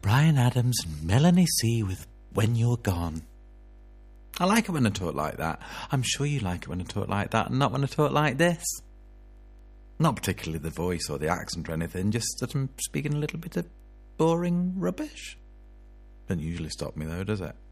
Bryan Adams and Melanie C with When You're Gone. I like it when I talk like that. I'm sure you like it when I talk like that, and not when I talk like this. Not particularly the voice or the accent or anything, just that I'm speaking a little bit of boring rubbish. Doesn't usually stop me though, does it?